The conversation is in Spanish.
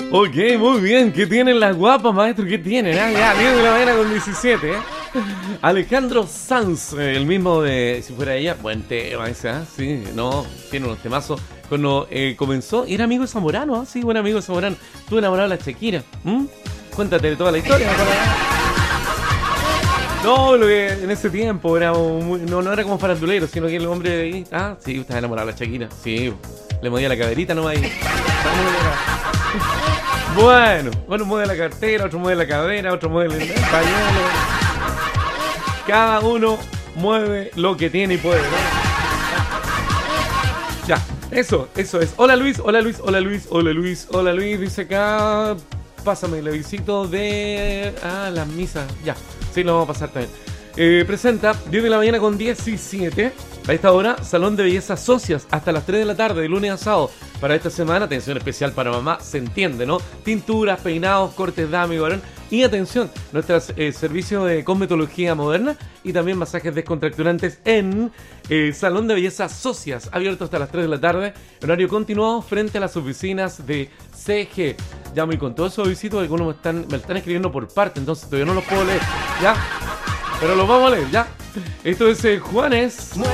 Ok, muy bien. ¿Qué tienen las guapas, maestro? ¿Qué tienen? Ah, ya, 10 de la mañana con 17, ¿eh? Alejandro Sanz, el mismo de Si Fuera Ella. Buen tema ese, ¿ah? Sí, no, tiene unos temazos. Cuando comenzó, era amigo de Zamorano, ¿ah? Sí, buen amigo de Zamorano. Estuvo enamorado de la Shakira. Cuéntate de toda la historia. No, lo que en ese tiempo era no era como farandulero, sino que el hombre de ahí. Ah, sí, estaba enamorado de la Shakira. Sí, le movía la caderita nomás ahí. Bueno, uno mueve la cartera, otro mueve la cadera, otro mueve el pañuelo. Cada uno mueve lo que tiene y puede, ¿no? Ya, eso es. Hola Luis, hola Luis, hola Luis, hola Luis, hola Luis, dice acá. Pásame el visito de... las misas, ya. Sí, lo vamos a pasar también. Presenta 10 de la mañana con 17. A esta hora, Salón de Belleza Socias, hasta las 3 de la tarde, de lunes a sábado. Para esta semana, atención especial para mamá, se entiende, ¿no? Tinturas, peinados, cortes dama y varón. Y atención, nuestro servicio de cosmetología moderna y también masajes descontracturantes en Salón de Belleza Socias, abierto hasta las 3 de la tarde, horario continuado frente a las oficinas de CG. Ya muy con todos esos visitos, algunos me están escribiendo por parte, entonces todavía no los puedo leer, ¿ya? Pero los vamos a leer, ¿ya? Esto es Juanes.